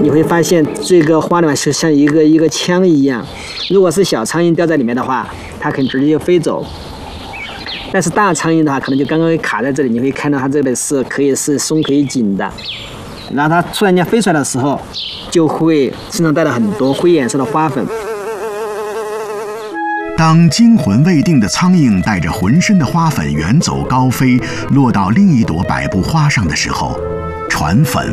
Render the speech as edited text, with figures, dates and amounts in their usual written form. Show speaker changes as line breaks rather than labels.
你会发现这个花呢是像一个枪一样。如果是小苍蝇掉在里面的话，它可能直接就飞走。但是大苍蝇的话，可能就刚刚卡在这里，你会看到它这里是可以是松可以紧的。然后它突然间飞出来的时候，就会身上带了很多灰颜色的花粉。
当惊魂未定的苍蝇带着浑身的花粉远走高飞，落到另一朵百步花上的时候，传粉